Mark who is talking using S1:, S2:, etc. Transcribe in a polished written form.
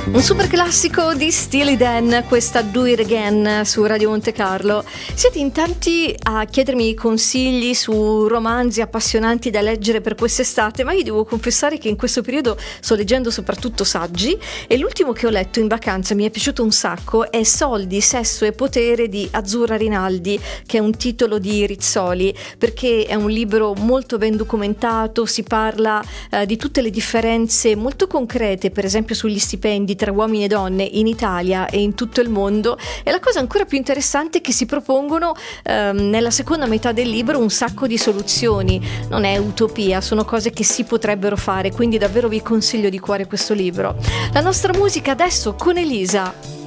S1: Un super classico di Steely Dan, questa Do It Again su Radio Monte Carlo. Siete in tanti a chiedermi consigli su romanzi appassionanti da leggere per quest'estate, ma io devo confessare che in questo periodo sto leggendo soprattutto saggi, e l'ultimo che ho letto in vacanza mi è piaciuto un sacco, è Soldi, sesso e potere di Azzurra Rinaldi, che è un titolo di Rizzoli, perché è un libro molto ben documentato, si parla di tutte le differenze molto concrete, per esempio sugli stipendi tra uomini e donne in Italia e in tutto il mondo, e la cosa ancora più interessante è che si propongono nella seconda metà del libro un sacco di soluzioni. Non è utopia, sono cose che si potrebbero fare, quindi davvero vi consiglio di cuore questo libro. La nostra musica adesso con Elisa.